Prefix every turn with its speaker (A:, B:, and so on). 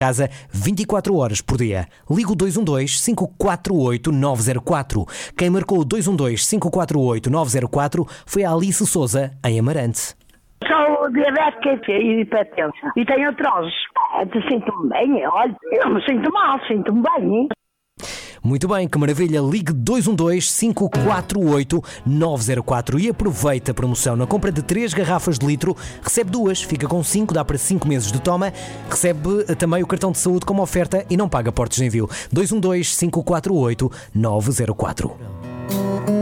A: casa 24 horas por dia. Liga o 212-548-904. Quem marcou o 212-548-904 foi a Alice Souza, em Amarante.
B: Sou diabética e hipertensa. E tenho artrose. Sinto-me bem, olha, eu não me sinto mal, sinto-me bem, hein?
A: Muito bem, que maravilha. Ligue 212-548-904 e aproveita a promoção. Na compra de 3 garrafas de litro, recebe 2, fica com 5, dá para 5 meses de toma. Recebe também o cartão de saúde como oferta e não paga portos de envio. 212-548-904.